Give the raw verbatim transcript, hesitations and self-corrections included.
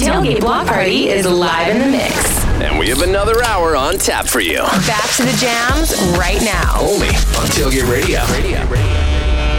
Tailgate Block Party is live in the mix. And we have another hour on tap for you. Back to the jams right now. Only on Tailgate Radio. Radio. Radio.